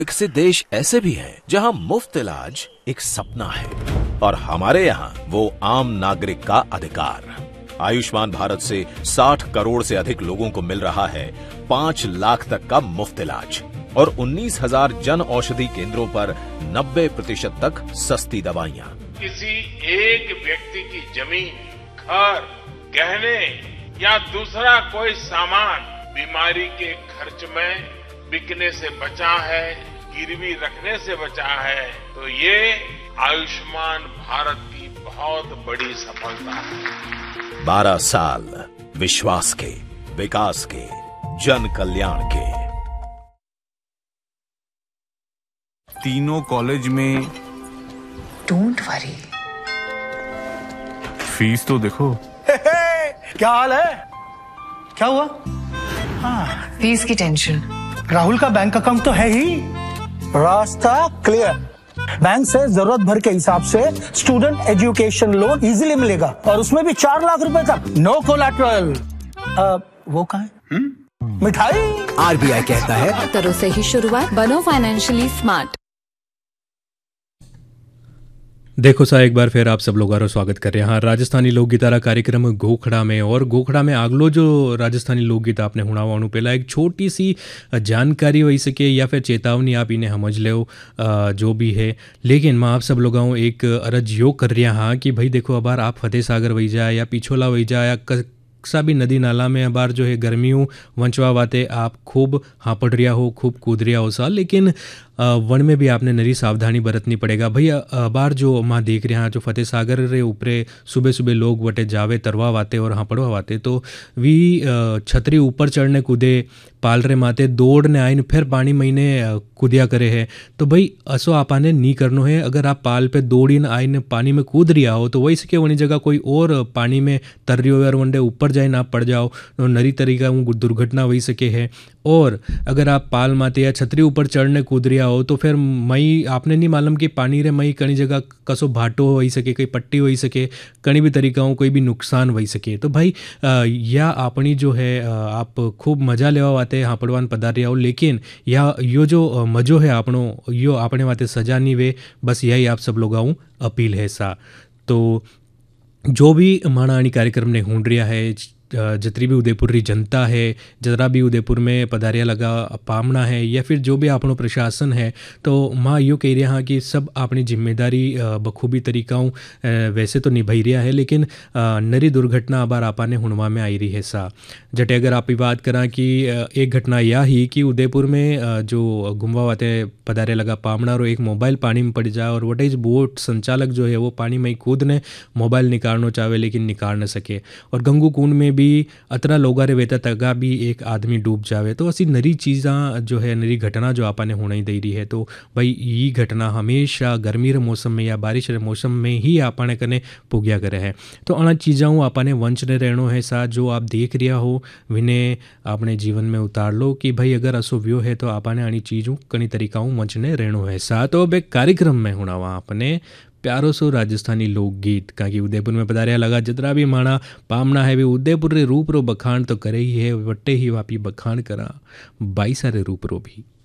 विकसित देश ऐसे भी हैं जहां मुफ्त इलाज एक सपना है और हमारे यहाँ वो आम नागरिक का अधिकार। आयुष्मान भारत से 60 करोड़ से अधिक लोगों को मिल रहा है 5 लाख तक का मुफ्त इलाज और 19,000 जन औषधि केंद्रों पर 90% तक सस्ती दवाइयाँ। किसी एक व्यक्ति की जमीन, घर, गहने या दूसरा कोई सामान बीमारी के खर्च में बिकने से बचा है, गिरवी रखने से बचा है, तो ये आयुष्मान भारत की बहुत बड़ी सफलता है। 12 साल विश्वास के, विकास के, जन कल्याण के। तीनों कॉलेज में डोंट वरी, फीस तो देखो। क्या हाल है? क्या हुआ? फीस की टेंशन। राहुल का बैंक अकाउंट तो है ही, रास्ता क्लियर। बैंक से जरूरत भर के हिसाब से स्टूडेंट एजुकेशन लोन इजीली मिलेगा और उसमें भी 4 लाख रुपए तक, नो कोलैटरल। वो कहाँ है? मिठाई। आरबीआई कहता है करो सही शुरुआत, बनो फाइनेंशियली स्मार्ट। देखो सा एक बार फिर आप सब लोगों का स्वागत कर रहे हैं राजस्थानी लोकगीतारा कार्यक्रम गोखड़ा में। और गोखड़ा में आगलो जो राजस्थानी लोकगीत आपने हुणावाणु पहला एक छोटी सी जानकारी वही सके या फिर चेतावनी आप इन्हें समझ लो जो भी है। लेकिन मैं आप सब लोगों एक अर्ज योग कर रहा हाँ कि भाई देखो अबार आप फतेह सागर वही जाए या पिछोला वही जाए या सा भी नदी नाला में अबार जो है गर्मियों वंचवा बातें आप खूब हापड़ रिया हो, खूब कूद रिया हो सा, लेकिन वन में भी आपने नरी सावधानी बरतनी पड़ेगा। भाई बार जो माँ देख रहे हैं जो फतेह सागर रे ऊपरे सुबह सुबह लोग वटे जावे तरवा वाते और हापड़वा वाते तो वी छतरी ऊपर चढ़ने कूदे पाल रे माते दौड़ने आइन फिर पानी महीने कूदिया करे है। तो भाई असो आपाने नहीं करनो है। अगर आप पाल पे दौड़ीन आइन पानी में कूद रिया हो तो वही सके वनी जगह कोई और पानी में तर रही हो और वनडे ऊपर जाए ना पड़ जाओ तो नरी तरीका दुर्घटना वही सके है। और अगर आप पाल माते या छतरी ऊपर चढ़ने कूद रिया हो तो फिर मई आपने नहीं मालूम कि पानी रे मई कई जगह कसो भाटो हो सके, कई पट्टी हो सके, कहीं भी तरीका हो कोई भी नुकसान वही सके। तो भाई या अपनी जो है आप खूब मजा लेवा वाते हापड़वान पधार रहा हो, लेकिन या यो जो मजो है आपनो यो आपने वाते सजा नहीं वे। बस यही आप सब लोगों अपील है सा। तो जो भी माणाणी कार्यक्रम ने हुण रिया है, जितनी भी उदयपुर री जनता है, जरा भी उदयपुर में पधारिया लगा पामना है या फिर जो भी आपनो प्रशासन है, तो माँ यो कह रहा हाँ कि सब अपनी जिम्मेदारी बखूबी तरीकाओं वैसे तो निभाई रहा है, लेकिन नरी दुर्घटना अबार आपाने हुणवा में आई रही है सा। जटे अगर आप बात करा कि एक घटना यह ही कि उदयपुर में जो घुमवा वाते पधारे लगा पामना रो एक मोबाइल पानी में पड़ जाए और वटे बोट संचालक जो है वो पानी में कूद ने मोबाइल निकालना चाहे लेकिन निकाल न सके। और गंगू कुंड में भी अतरा लोगा रे वेता तगा भी एक आदमी डूब जावे। तो ऐसी नरी चीज़ा जो है नरी घटना जो आपने होना ही दे रही है। तो भाई ये घटना हमेशा गर्मी रे मौसम में या बारिश रे मौसम में ही आपने कने पुग्या करे है। तो अना चीज़ाओं आपने वंच ने रहनो है सा जो आप देख रिया हो विने अपने जीवन में उतार लो कि भाई अगर असो व्यो है तो आपने आनी चीज़ों कई तरीकाओं वंच ने रहनो है सा। तो अब एक कार्यक्रम में होना वहाँ अपने प्यारो सो राजस्थानी लोकगीत का कि उदयपुर में पधारिया लगा जितना भी माना पामना है वे उदयपुर रे रूप रो बखान तो करे ही है, वट्टे ही वापी बखान करा 22 सारे रूप रो भी।